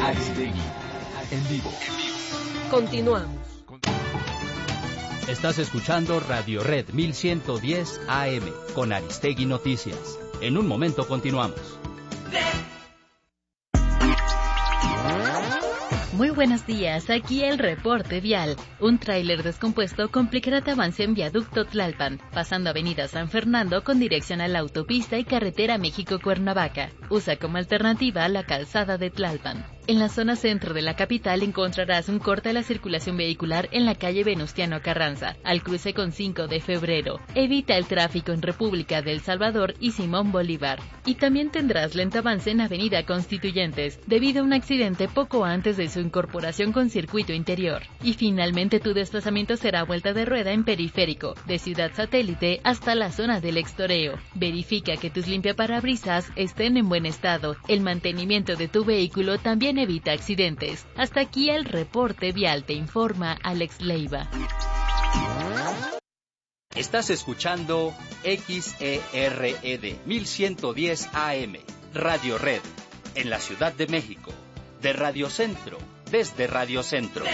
Aristegui, en vivo. Continuamos. Estás escuchando Radio Red 1110 AM con Aristegui Noticias. En un momento continuamos. Muy buenos días, aquí el reporte vial. Un tráiler descompuesto complicará tu avance en viaducto Tlalpan, pasando avenida San Fernando con dirección a la autopista y carretera México-Cuernavaca. Usa como alternativa la calzada de Tlalpan. En la zona centro de la capital encontrarás un corte a la circulación vehicular en la calle Venustiano Carranza, al cruce con 5 de febrero. Evita el tráfico en República del Salvador y Simón Bolívar. Y también tendrás lento avance en Avenida Constituyentes, debido a un accidente poco antes de su incorporación con circuito interior. Y finalmente tu desplazamiento será vuelta de rueda en Periférico, de Ciudad Satélite hasta la zona del Extoreo. Verifica que tus limpiaparabrisas estén en buen estado. El mantenimiento de tu vehículo también evita accidentes. Hasta aquí el reporte vial, te informa Alex Leiva. Estás escuchando XERED 1110 AM, Radio Red, en la Ciudad de México, de Radio Centro, desde Radio Centro.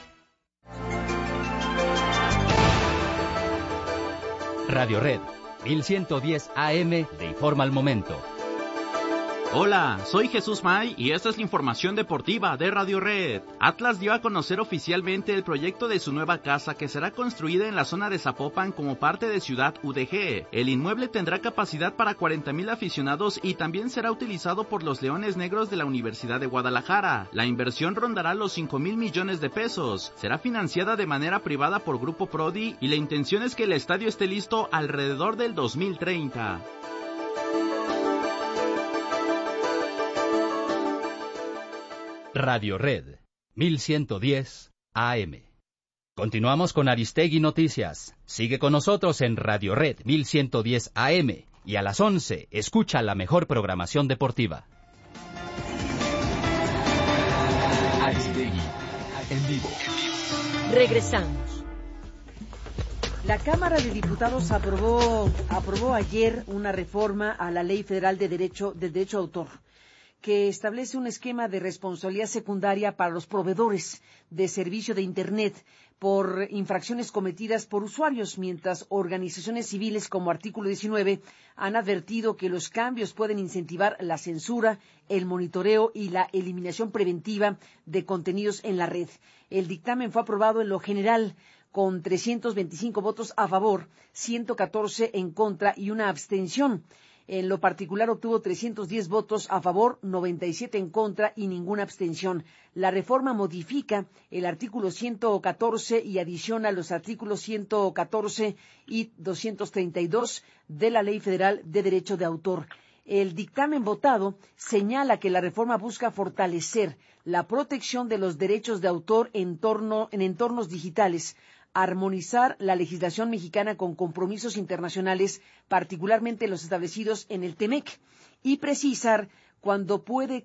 Radio Red 1110 AM te informa al momento. Hola, soy Jesús May y esta es la información deportiva de Radio Red. Atlas dio a conocer oficialmente el proyecto de su nueva casa que será construida en la zona de Zapopan como parte de Ciudad UDG. El inmueble tendrá capacidad para 40,000 aficionados y también será utilizado por los Leones Negros de la Universidad de Guadalajara. La inversión rondará los 5,000 millones de pesos. Será financiada de manera privada por Grupo Prodi y la intención es que el estadio esté listo alrededor del 2030. Radio Red 1110 AM. Continuamos con Aristegui Noticias. Sigue con nosotros en Radio Red 1110 AM y a las 11 escucha la mejor programación deportiva. Aristegui, en vivo. Regresamos. La Cámara de Diputados aprobó ayer una reforma a la Ley Federal del Derecho de Autor, que establece un esquema de responsabilidad secundaria para los proveedores de servicio de Internet por infracciones cometidas por usuarios, mientras organizaciones civiles como Artículo 19 han advertido que los cambios pueden incentivar la censura, el monitoreo y la eliminación preventiva de contenidos en la red. El dictamen fue aprobado en lo general con 325 votos a favor, 114 en contra y una abstención. En lo particular obtuvo 310 votos a favor, 97 en contra y ninguna abstención. La reforma modifica el artículo 114 y adiciona los artículos 114 y 232 de la Ley Federal de Derecho de Autor. El dictamen votado señala que la reforma busca fortalecer la protección de los derechos de autor en entornos digitales, armonizar la legislación mexicana con compromisos internacionales, particularmente los establecidos en el TEMEC, y precisar cuándo puede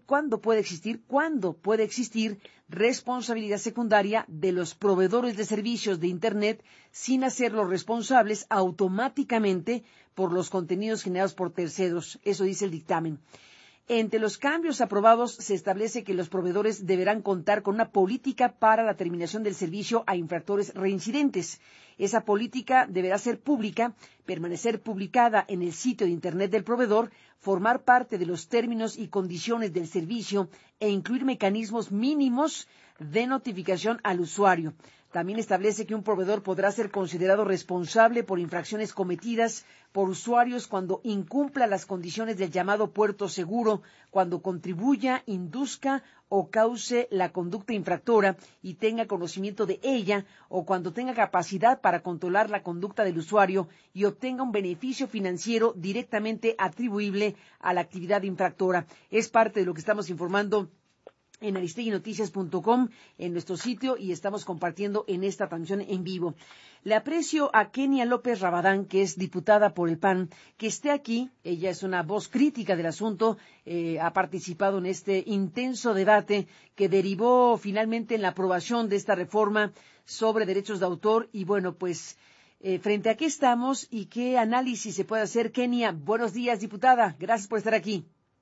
existir responsabilidad secundaria de los proveedores de servicios de Internet sin hacerlos responsables automáticamente por los contenidos generados por terceros. Eso dice el dictamen. Entre los cambios aprobados se establece que los proveedores deberán contar con una política para la terminación del servicio a infractores reincidentes. Esa política deberá ser pública, permanecer publicada en el sitio de Internet del proveedor, formar parte de los términos y condiciones del servicio e incluir mecanismos mínimos de notificación al usuario. También establece que un proveedor podrá ser considerado responsable por infracciones cometidas por usuarios cuando incumpla las condiciones del llamado puerto seguro, cuando contribuya, induzca o cause la conducta infractora y tenga conocimiento de ella, o cuando tenga capacidad para controlar la conducta del usuario y obtenga un beneficio financiero directamente atribuible a la actividad infractora. Es parte de lo que estamos informando en aristeguinoticias.com, en nuestro sitio, y estamos compartiendo en esta transmisión en vivo. Le aprecio a Kenia López Rabadán, que es diputada por el PAN, que esté aquí. Ella es una voz crítica del asunto, ha participado en este intenso debate que derivó finalmente en la aprobación de esta reforma sobre derechos de autor. Y bueno, pues frente a qué estamos y qué análisis se puede hacer. Kenia, buenos días, diputada. Gracias por estar aquí.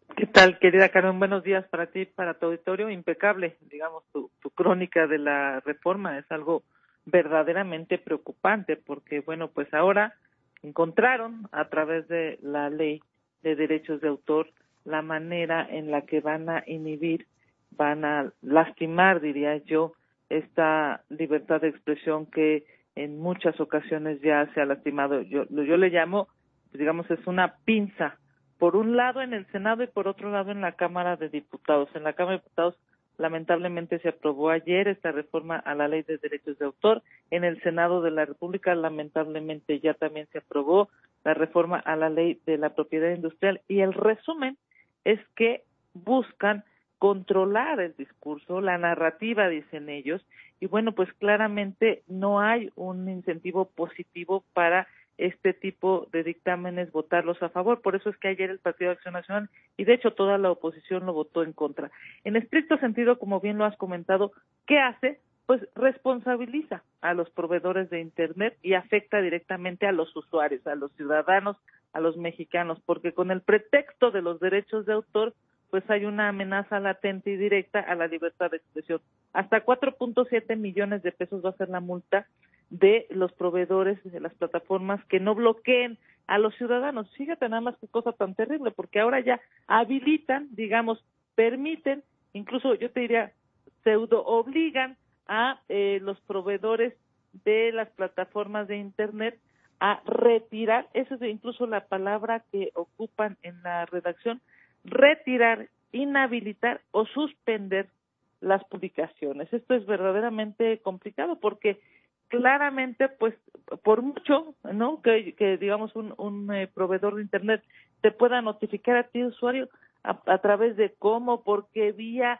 ¿Qué tal, querida Carmen? Buenos días para ti, para tu auditorio. Impecable, digamos, tu crónica de la reforma es algo verdaderamente preocupante porque, bueno, pues ahora encontraron a través de la ley de derechos de autor la manera en la que van a inhibir, van a lastimar, diría yo, esta libertad de expresión que en muchas ocasiones ya se ha lastimado. Yo le llamo, digamos, es una pinza, por un lado en el Senado y por otro lado en la Cámara de Diputados. En la Cámara de Diputados lamentablemente se aprobó ayer esta reforma a la Ley de Derechos de Autor. En el Senado de la República lamentablemente ya también se aprobó la reforma a la Ley de la Propiedad Industrial, y el resumen es que buscan controlar el discurso, la narrativa, dicen ellos, y bueno, pues claramente no hay un incentivo positivo para este tipo de dictámenes votarlos a favor. Por eso es que ayer el Partido de Acción Nacional, y de hecho toda la oposición, lo votó en contra. En estricto sentido, como bien lo has comentado, ¿qué hace? Pues responsabiliza a los proveedores de Internet y afecta directamente a los usuarios, a los ciudadanos, a los mexicanos, porque con el pretexto de los derechos de autor, pues hay una amenaza latente y directa a la libertad de expresión. Hasta 4.7 millones de pesos va a ser la multa de los proveedores de las plataformas que no bloqueen a los ciudadanos. Fíjate nada más qué cosa tan terrible, porque ahora ya habilitan, digamos, permiten, incluso yo te diría, pseudo obligan a los proveedores de las plataformas de Internet a retirar, esa es incluso la palabra que ocupan en la redacción, retirar, inhabilitar o suspender las publicaciones. Esto es verdaderamente complicado porque claramente, pues, por mucho, ¿no?, que digamos un proveedor de Internet te pueda notificar a ti, usuario, a través de cómo, por qué vía,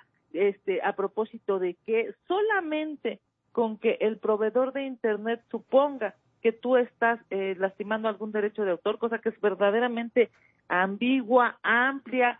a propósito de qué, solamente con que el proveedor de Internet suponga que tú estás lastimando algún derecho de autor, cosa que es verdaderamente ambigua, amplia,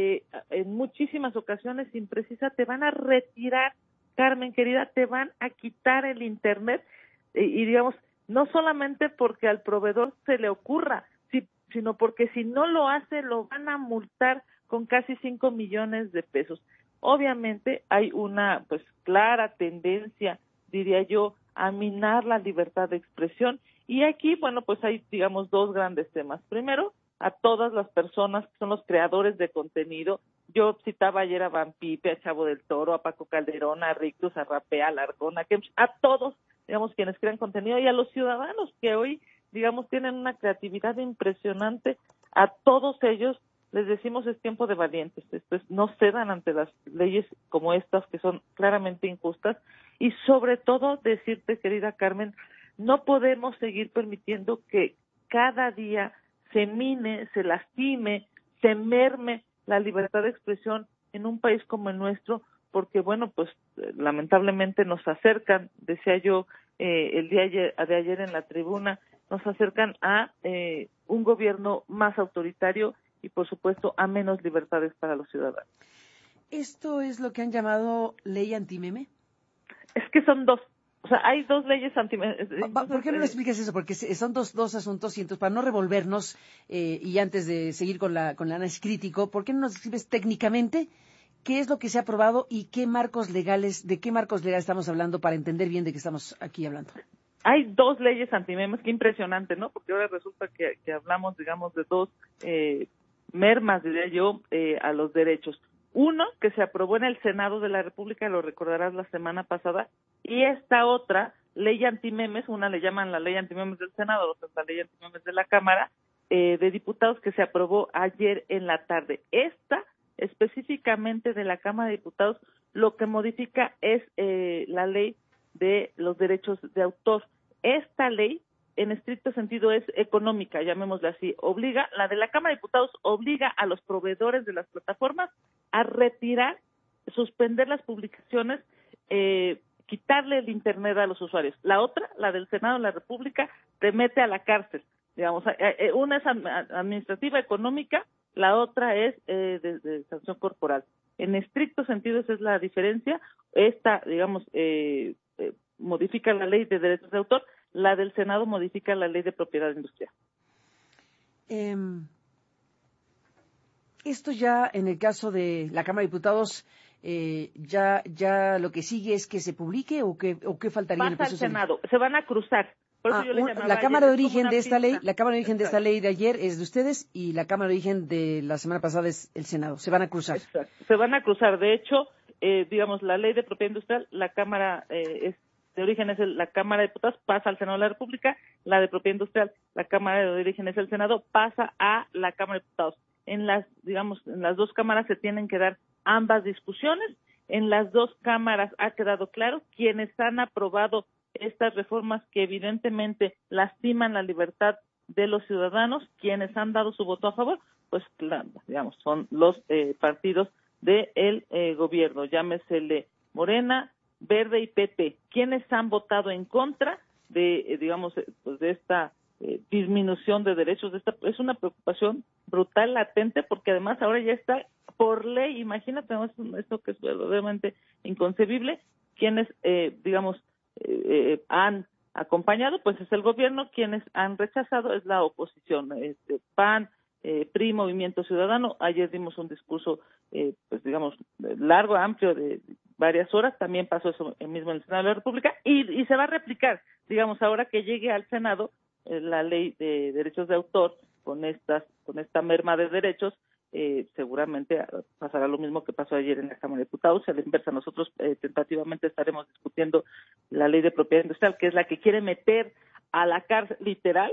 en muchísimas ocasiones imprecisa, te van a retirar, Carmen querida, te van a quitar el Internet, y digamos, no solamente porque al proveedor se le ocurra, sino porque si no lo hace lo van a multar con casi 5 millones de pesos. Obviamente hay una pues clara tendencia, diría yo, a minar la libertad de expresión, y aquí, bueno, pues hay, digamos, dos grandes temas. Primero, a todas las personas que son los creadores de contenido. Yo citaba ayer a Van Pipe, a Chavo del Toro, a Paco Calderón, a Rictus, a Rapea, a Largón, a todos, digamos, quienes crean contenido, y a los ciudadanos que hoy, digamos, tienen una creatividad impresionante. A todos ellos les decimos, es tiempo de valientes. No cedan ante las leyes como estas, que son claramente injustas, y sobre todo decirte, querida Carmen, no podemos seguir permitiendo que cada día se mine, se lastime, se merme la libertad de expresión en un país como el nuestro, porque, bueno, pues lamentablemente nos acercan, decía yo el día de ayer en la tribuna, nos acercan a un gobierno más autoritario y, por supuesto, a menos libertades para los ciudadanos. ¿Esto es lo que han llamado ley antimeme? Es que son dos. O sea, hay dos leyes antimeme. ¿Por qué no lo explicas eso? Porque son dos asuntos, y entonces, para no revolvernos, y antes de seguir con el análisis crítico, ¿por qué no nos describes técnicamente qué es lo que se ha aprobado y de qué marcos legales estamos hablando, para entender bien de qué estamos aquí hablando? Hay dos leyes antimemes, qué impresionante, ¿no? Porque ahora resulta que hablamos, digamos, de dos mermas, diría yo, a los derechos. Uno, que se aprobó en el Senado de la República, lo recordarás, la semana pasada, y esta otra, ley antimemes, una le llaman la ley antimemes del Senado, otra es la ley antimemes de la Cámara de Diputados, que se aprobó ayer en la tarde. Esta, específicamente de la Cámara de Diputados, lo que modifica es la ley de los derechos de autor. Esta ley, en estricto sentido, es económica, llamémosla así. La de la Cámara de Diputados obliga a los proveedores de las plataformas a retirar, suspender las publicaciones, quitarle el Internet a los usuarios. La otra, la del Senado de la República, te mete a la cárcel. Digamos, una es administrativa, económica, la otra es de sanción corporal. En estricto sentido, esa es la diferencia. Esta, digamos, modifica la ley de derechos de autor, la del Senado modifica la ley de propiedad industrial. Esto ya en el caso de la Cámara de Diputados, ya lo que sigue es que se publique o qué faltaría en el Pasa al proceso. Senado, se van a cruzar. Por eso yo le llamaba la ayer, Cámara de es como origen una de esta ley, pista. la Cámara de origen de esta Exacto. ley de ayer es de ustedes y la Cámara de origen de la semana pasada es el Senado. Se van a cruzar. Exacto. Se van a cruzar. De hecho, digamos, la ley de propiedad industrial, la Cámara de origen es la Cámara de Diputados, pasa al Senado de la República. La de propiedad industrial, la Cámara de origen es el Senado, pasa a la Cámara de Diputados. En las dos cámaras se tienen que dar ambas discusiones. En las dos cámaras ha quedado claro quienes han aprobado estas reformas que evidentemente lastiman la libertad de los ciudadanos, quienes han dado su voto a favor, pues digamos, son los partidos del gobierno, llámesele Morena, Verde y PT. Quienes han votado en contra de, pues de esta disminución de derechos, es una preocupación brutal, latente, porque además ahora ya está por ley, imagínate, esto que es verdaderamente inconcebible, quienes, han acompañado, pues es el gobierno, quienes han rechazado es la oposición, PAN, PRI, Movimiento Ciudadano. Ayer dimos un discurso, largo, amplio, de varias horas, también pasó eso mismo en el Senado de la República, y se va a replicar, ahora que llegue al Senado la ley de derechos de autor, con esta merma de derechos, seguramente pasará lo mismo que pasó ayer en la Cámara de Diputados. A la inversa, nosotros tentativamente estaremos discutiendo la ley de propiedad industrial, que es la que quiere meter a la cárcel, literal,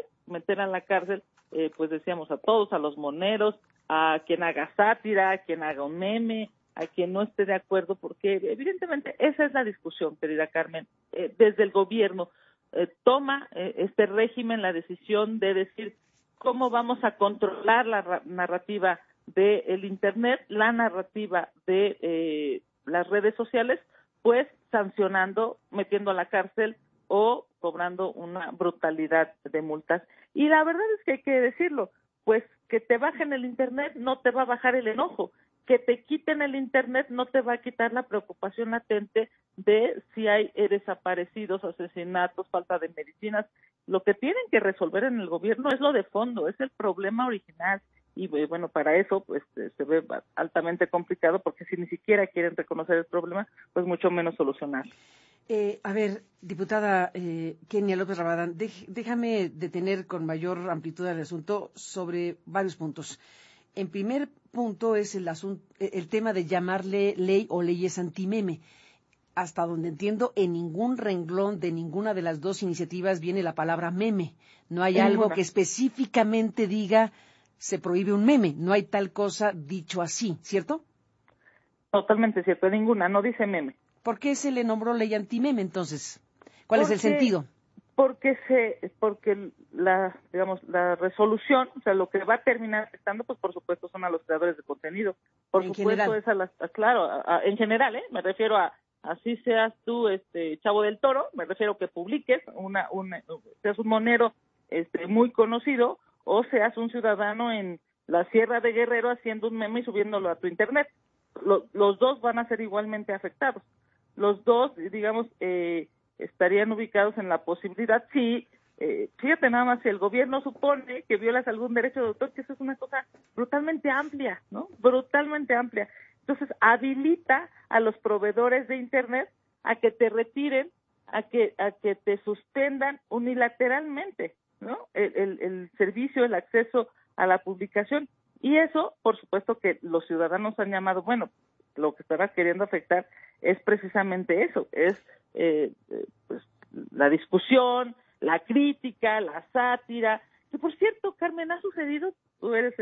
pues decíamos, a todos, a los moneros, a quien haga sátira, a quien haga un meme, a quien no esté de acuerdo, porque evidentemente esa es la discusión, querida Carmen. Desde el gobierno toma este régimen la decisión de decir cómo vamos a controlar la narrativa del Internet, la narrativa de las redes sociales, pues sancionando, metiendo a la cárcel o cobrando una brutalidad de multas. Y la verdad es que hay que decirlo, pues que te bajen el Internet no te va a bajar el enojo, que te quiten el Internet no te va a quitar la preocupación latente de si hay desaparecidos, asesinatos, falta de medicinas. Lo que tienen que resolver en el gobierno es lo de fondo, es el problema original. Y bueno, para eso pues se ve altamente complicado, porque si ni siquiera quieren reconocer el problema, pues mucho menos solucionarlo. A ver, diputada Kenia López Rabadán, déjame detener con mayor amplitud el asunto sobre varios puntos. En primer punto es el tema de llamarle ley o leyes antimeme. Hasta donde entiendo, en ningún renglón de ninguna de las dos iniciativas viene la palabra meme. No hay algo que específicamente diga se prohíbe un meme. No hay tal cosa dicho así, ¿cierto? Totalmente cierto, ninguna, no dice meme. ¿Por qué se le nombró ley antimeme entonces? ¿Cuál es el sentido? Porque la resolución, o sea, lo que va a terminar afectando, pues por supuesto son a los creadores de contenido. Por supuesto es en general, me refiero a así seas tú Chavo del Toro, me refiero que publiques seas un monero muy conocido, o seas un ciudadano en la Sierra de Guerrero haciendo un meme y subiéndolo a tu internet. Los dos van a ser igualmente afectados. Los dos, estarían ubicados en la posibilidad, fíjate nada más, si el gobierno supone que violas algún derecho de autor, que eso es una cosa brutalmente amplia, ¿no? Brutalmente amplia. Entonces, habilita a los proveedores de Internet a que te retiren, a que te suspendan unilateralmente, ¿no? El servicio, el acceso a la publicación. Y eso, por supuesto que los ciudadanos han llamado, bueno, lo que estará queriendo afectar es precisamente eso, es pues la discusión, la crítica, la sátira, que por cierto, Carmen, ha sucedido, tú eres,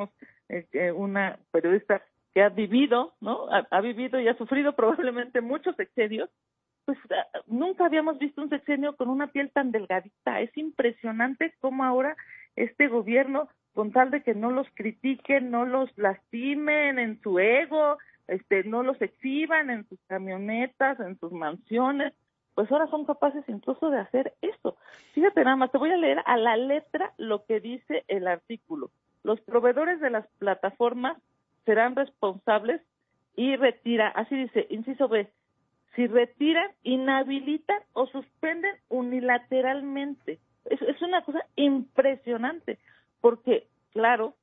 una periodista que ha vivido, ¿no? Ha vivido y ha sufrido probablemente muchos sexenios, pues nunca habíamos visto un sexenio con una piel tan delgadita. Es impresionante cómo ahora este gobierno, con tal de que no los critiquen, no los lastimen en su ego, no los exhiban en sus camionetas, en sus mansiones, pues ahora son capaces incluso de hacer esto. Fíjate nada más, te voy a leer a la letra lo que dice el artículo. Los proveedores de las plataformas serán responsables y así dice, inciso B, si retiran, inhabilitan o suspenden unilateralmente. Es una cosa impresionante, porque, claro,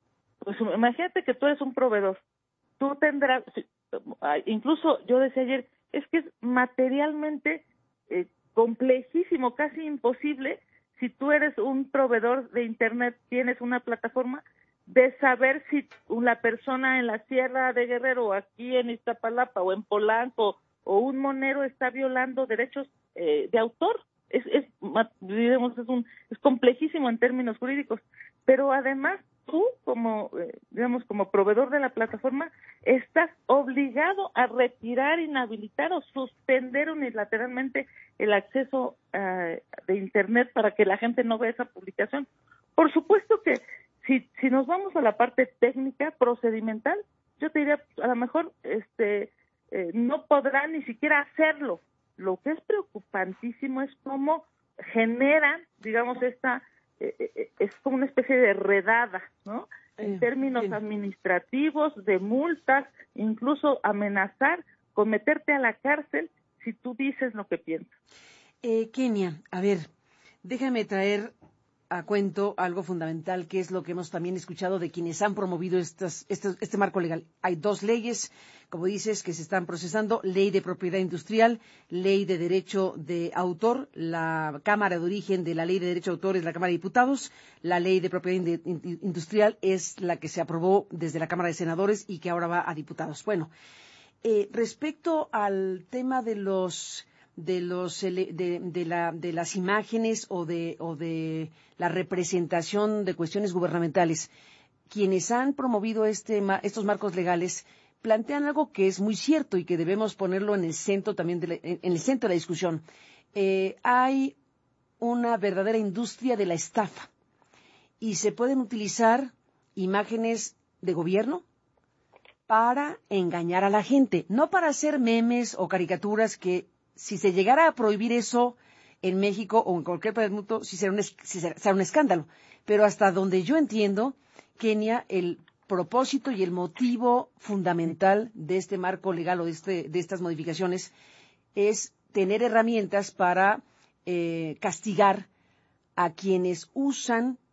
pues imagínate que tú eres un proveedor, tú tendrás, incluso yo decía ayer, es que es materialmente complejísimo, casi imposible, si tú eres un proveedor de Internet, tienes una plataforma, de saber si la persona en la Sierra de Guerrero, o aquí en Iztapalapa, o en Polanco, o un monero está violando derechos de autor. Es complejísimo en términos jurídicos, pero además tú como proveedor de la plataforma estás obligado a retirar, inhabilitar o suspender unilateralmente el acceso de Internet para que la gente no vea esa publicación. Por supuesto que si nos vamos a la parte técnica, procedimental, yo te diría, a lo mejor no podrá ni siquiera hacerlo. Lo que es preocupantísimo es cómo generan, digamos, es como una especie de redada, ¿no? En términos administrativos, de multas, incluso amenazar con meterte a la cárcel si tú dices lo que piensas. Kenia, a ver, déjame traer a cuento algo fundamental, que es lo que hemos también escuchado de quienes han promovido este marco legal. Hay dos leyes, como dices, que se están procesando: ley de propiedad industrial, ley de derecho de autor. La Cámara de origen de la ley de derecho de autor es la Cámara de Diputados. La ley de propiedad industrial es la que se aprobó desde la Cámara de Senadores y que ahora va a diputados. Bueno, respecto al tema de las imágenes o de la representación de cuestiones gubernamentales, quienes han promovido estos marcos legales plantean algo que es muy cierto y que debemos ponerlo en el centro también en el centro de la discusión. Hay una verdadera industria de la estafa y se pueden utilizar imágenes de gobierno para engañar a la gente, no para hacer memes o caricaturas que, si se llegara a prohibir eso en México o en cualquier país del mundo, sí será un escándalo. Pero hasta donde yo entiendo, Kenia, el propósito y el motivo fundamental de este marco legal o de estas modificaciones es tener herramientas para castigar a quienes usan